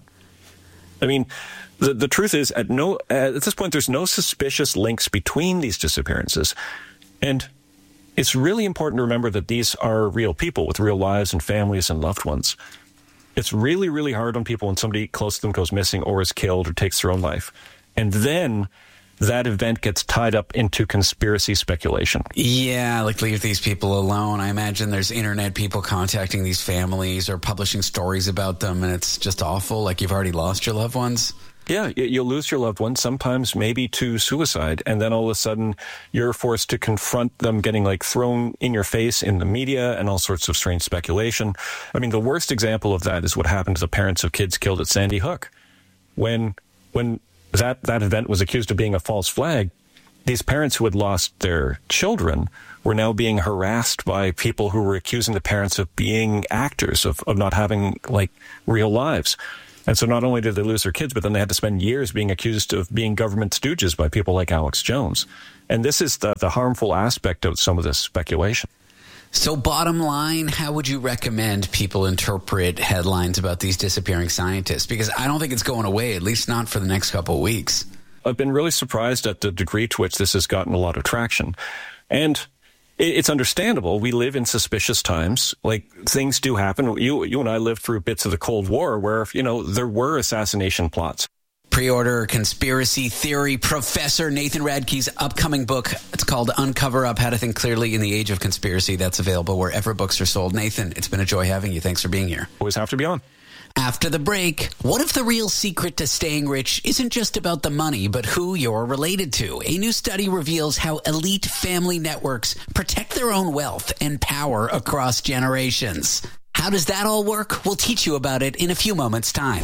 I mean, the the truth is, at no at this point, there's no suspicious links between these disappearances. And it's really important to remember that these are real people with real lives and families and loved ones. It's really, really hard on people when somebody close to them goes missing or is killed or takes their own life. And then that event gets tied up into conspiracy speculation. Yeah, like leave these people alone. I imagine there's internet people contacting these families or publishing stories about them, and it's just awful. Like you've already lost your loved ones. Yeah, you'll lose your loved ones, sometimes maybe to suicide, and then all of a sudden you're forced to confront them getting like thrown in your face in the media and all sorts of strange speculation. I mean, the worst example of that is what happened to the parents of kids killed at Sandy Hook. When when that, that event was accused of being a false flag, these parents who had lost their children were now being harassed by people who were accusing the parents of being actors, of, of not having like real lives. And so not only did they lose their kids, but then they had to spend years being accused of being government stooges by people like Alex Jones. And this is the, the harmful aspect of some of this speculation. So bottom line, how would you recommend people interpret headlines about these disappearing scientists? Because I don't think it's going away, at least not for the next couple of weeks. I've been really surprised at the degree to which this has gotten a lot of traction. And it's understandable. We live in suspicious times. Like, things do happen. You you and I lived through bits of the Cold War where, you know, there were assassination plots. Pre-order Conspiracy Theory Professor Nathan Radke's upcoming book. It's called Uncover Up, How to Think Clearly in the Age of Conspiracy. That's available wherever books are sold. Nathan, it's been a joy having you. Thanks for being here. Always have to be on. After the break, what if the real secret to staying rich isn't just about the money, but who you're related to? A new study reveals how elite family networks protect their own wealth and power across generations. How does that all work? We'll teach you about it in a few moments' time.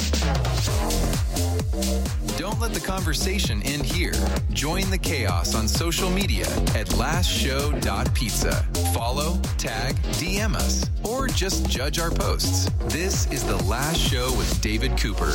Don't let the conversation end here. Join the chaos on social media at last show dot pizza. Follow, tag, D M us, or just judge our posts. This is The Last Show with David Cooper.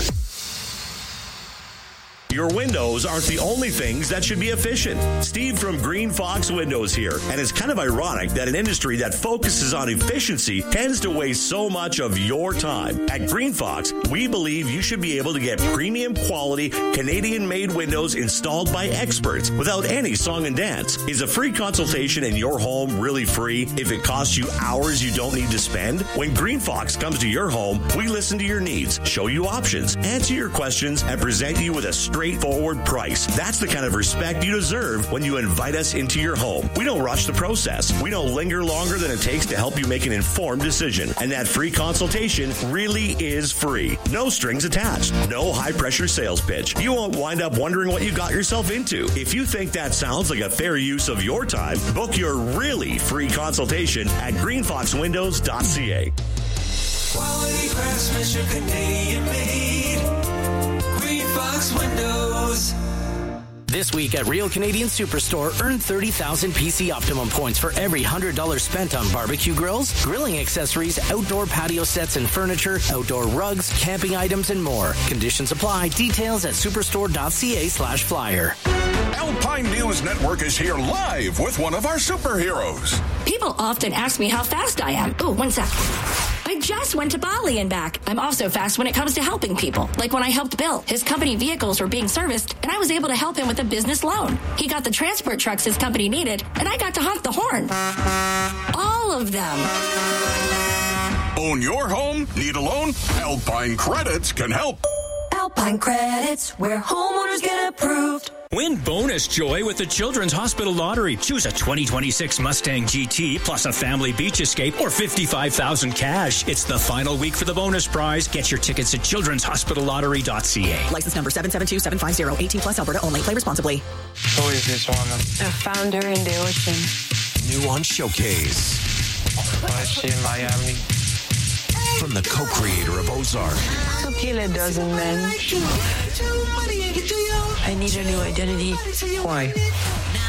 Your windows aren't the only things that should be efficient. Steve from Green Fox Windows here. And it's kind of ironic that an industry that focuses on efficiency tends to waste so much of your time. At Green Fox, we believe you should be able to get premium quality Canadian-made windows installed by experts without any song and dance. Is a free consultation in your home really free if it costs you hours you don't need to spend? When Green Fox comes to your home, we listen to your needs, show you options, answer your questions, and present you with a straight straightforward price. That's the kind of respect you deserve when you invite us into your home. We don't rush the process. We don't linger longer than it takes to help you make an informed decision. And that free consultation really is free. No strings attached. No high-pressure sales pitch. You won't wind up wondering what you got yourself into. If you think that sounds like a fair use of your time, book your really free consultation at green fox windows dot c a. Quality craftsmanship, Canadian made. Green Fox Windows. This week at Real Canadian Superstore, earn thirty thousand P C Optimum points for every one hundred dollars spent on barbecue grills, grilling accessories, outdoor patio sets and furniture, outdoor rugs, camping items, and more. Conditions apply. Details at superstore dot c a slash flyer. Alpine News Network is here live with one of our superheroes. People often ask me how fast I am. Oh, one sec. I just went to Bali and back. I'm also fast when it comes to helping people. Like when I helped Bill. His company vehicles were being serviced, and I was able to help him with a business loan. He got the transport trucks his company needed, and I got to honk the horn. All of them. Own your home? Need a loan? Alpine Credits can help. Alpine Credits, where homeowners get approved. Win bonus joy with the Children's Hospital Lottery. Choose a twenty twenty-six Mustang G T plus a family beach escape or fifty-five thousand cash. It's the final week for the bonus prize. Get your tickets at children's hospital lottery dot c a. License number seven seven two seven five zero. eighteen plus Alberta only. Play responsibly. Who is this woman? A founder in the ocean. New on Showcase. Why is she in Miami? From the co-creator of Ozark. So kill a dozen men. I need a new identity. Why?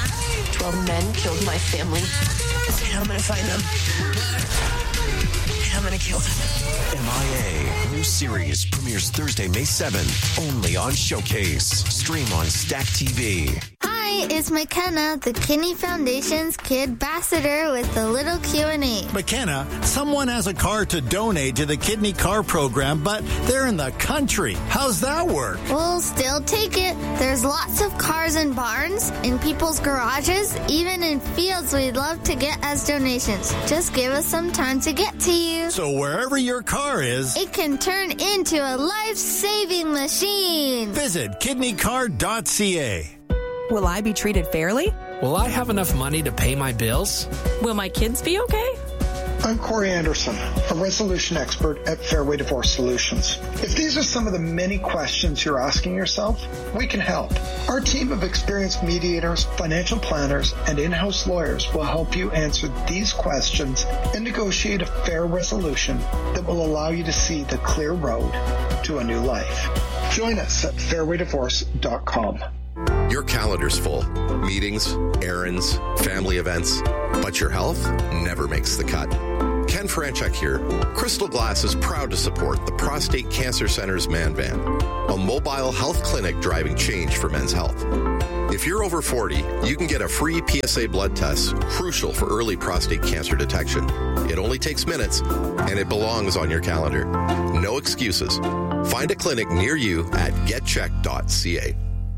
Twelve men killed my family. I'm gonna find them. I'm gonna kill them. M I A, new series, premieres Thursday, May seventh, only on Showcase. Stream on Stack T V. Hi, it's McKenna, the Kidney Foundation's Kid Ambassador with a little Q and A. McKenna, someone has a car to donate to the Kidney Car Program, but they're in the country. How's that work? We'll still take it. There's lots of cars in barns, in people's garages, even in fields we'd love to get as donations. Just give us some time to get to you. So wherever your car is, it can turn into a life-saving machine. Visit kidney car dot c a. Will I be treated fairly? Will I have enough money to pay my bills? Will my kids be okay? I'm Corey Anderson, a resolution expert at Fairway Divorce Solutions. If these are some of the many questions you're asking yourself, we can help. Our team of experienced mediators, financial planners, and in-house lawyers will help you answer these questions and negotiate a fair resolution that will allow you to see the clear road to a new life. Join us at fairway divorce dot com. Your calendar's full. Meetings, errands, family events, but your health never makes the cut. Ken Franchuk here. Crystal Glass is proud to support the Prostate Cancer Center's Man Van, a mobile health clinic driving change for men's health. If you're over forty, you can get a free P S A blood test, crucial for early prostate cancer detection. It only takes minutes, and it belongs on your calendar. No excuses. Find a clinic near you at get check dot c a.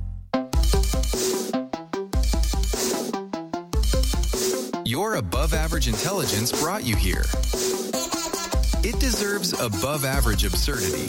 Your above-average intelligence brought you here. It deserves above-average absurdity.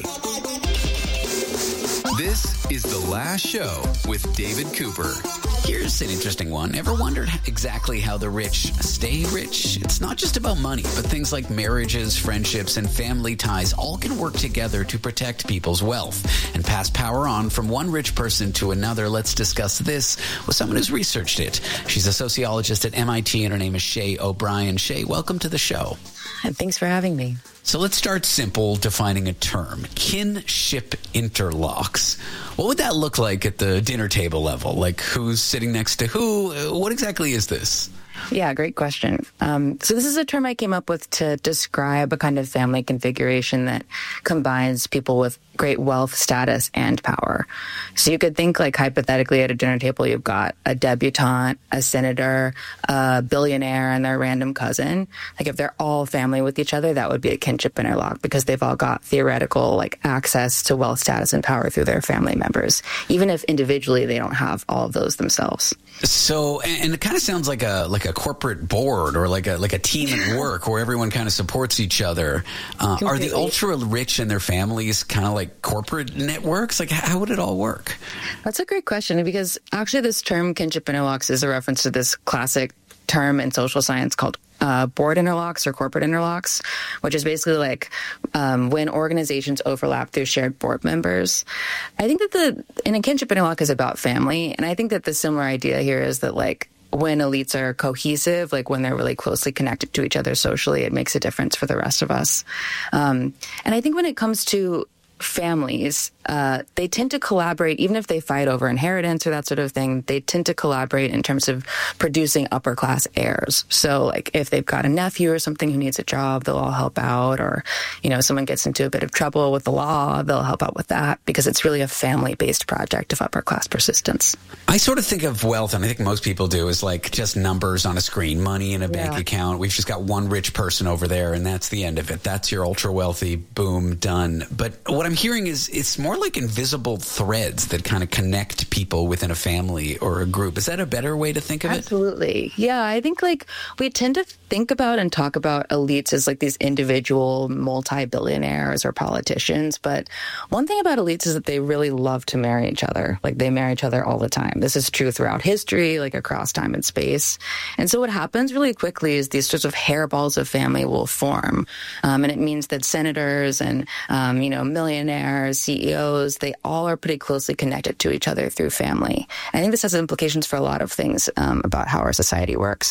This is The Last Show with David Cooper. Here's an interesting one. Ever wondered exactly how the rich stay rich? It's not just about money, but things like marriages, friendships, and family ties all can work together to protect people's wealth and pass power on from one rich person to another. Let's discuss this with someone who's researched it. She's a sociologist at M I T, and her name is Shay O'Brien. Shay, welcome to the show. And thanks for having me. So let's start simple, defining a term. Kinship interlocks. What would that look like at the dinner table level? Like who's sitting next to who? What exactly is this? Yeah, great question. Um, so this is a term I came up with to describe a kind of family configuration that combines people with great wealth, status, and power. So you could think like hypothetically at a dinner table, you've got a debutante, a senator, a billionaire, and their random cousin. Like if they're all family with each other, that would be a kinship interlock because they've all got theoretical like access to wealth, status, and power through their family members, even if individually they don't have all of those themselves. So, and it kind of sounds like a like a corporate board or like a like a team at work where everyone kind of supports each other. Uh, are the ultra rich and their families kind of like corporate networks? Like, how would it all work? That's a great question because actually this term kinship interlocks is a reference to this classic term in social science called uh, board interlocks or corporate interlocks, which is basically like um, when organizations overlap through shared board members. I think that the and a kinship interlock is about family, and I think that the similar idea here is that like when elites are cohesive, like when they're really closely connected to each other socially, it makes a difference for the rest of us. Um, and I think when it comes to families, uh, they tend to collaborate, even if they fight over inheritance or that sort of thing, they tend to collaborate in terms of producing upper class heirs. So like if they've got a nephew or something who needs a job, they'll all help out. Or, you know, someone gets into a bit of trouble with the law, they'll help out with that because it's really a family-based project of upper class persistence. I sort of think of wealth, and I think most people do, as like just numbers on a screen, money in a bank yeah. account. We've just got one rich person over there, and that's the end of it. That's your ultra wealthy, boom, done. But what I'm hearing is it's more like invisible threads that kind of connect people within a family or a group. Is that a better way to think of Absolutely. it? Absolutely. Yeah, I think like we tend to think about and talk about elites as like these individual multi-billionaires or politicians. But one thing about elites is that they really love to marry each other. Like they marry each other all the time. This is true throughout history, like across time and space. And so what happens really quickly is these sorts of hairballs of family will form. Um, and it means that senators and, um, you know, millionaires, C E Os, they all are pretty closely connected to each other through family. I think this has implications for a lot of things um, about how our society works.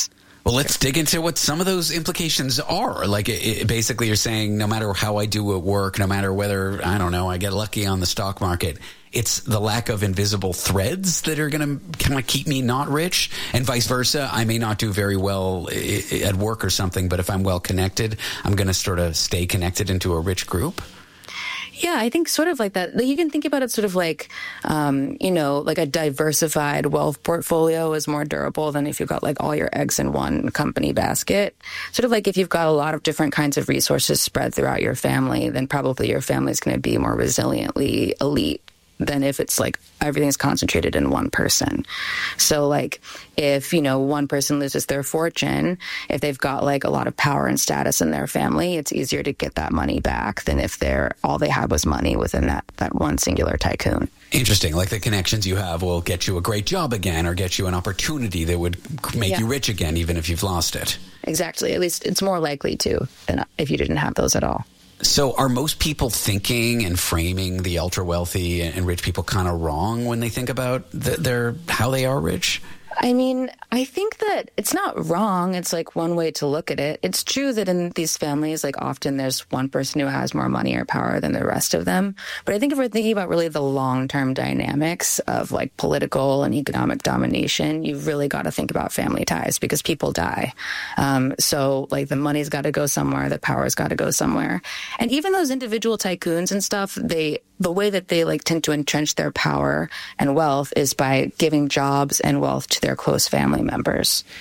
Well, let's dig into what some of those implications are. Like, it, it, basically, you're saying no matter how I do at work, no matter whether, I don't know, I get lucky on the stock market, it's the lack of invisible threads that are going to kind of keep me not rich, and vice versa. I may not do very well at work or something, but if I'm well connected, I'm going to sort of stay connected into a rich group. Yeah, I think sort of like that. You can think about it sort of like, um, you know, like a diversified wealth portfolio is more durable than if you've got like all your eggs in one company basket. Sort of like if you've got a lot of different kinds of resources spread throughout your family, then probably your family is going to be more resiliently elite than if it's like everything's concentrated in one person. So like if, you know, one person loses their fortune, if they've got like a lot of power and status in their family, it's easier to get that money back than if they're all they had was money within that, that one singular tycoon. Interesting. Like the connections you have will get you a great job again or get you an opportunity that would make yeah. you rich again, even if you've lost it. Exactly. At least it's more likely to than if you didn't have those at all. So are most people thinking and framing the ultra wealthy and rich people kind of wrong when they think about the, their how they are rich? I mean, I think that it's not wrong. It's like one way to look at it. It's true that in these families, like often there's one person who has more money or power than the rest of them. But I think if we're thinking about really the long-term dynamics of like political and economic domination, you've really got to think about family ties because people die. Um, so like the money's got to go somewhere, the power's got to go somewhere. And even those individual tycoons and stuff, they the way that they like tend to entrench their power and wealth is by giving jobs and wealth to their close family members.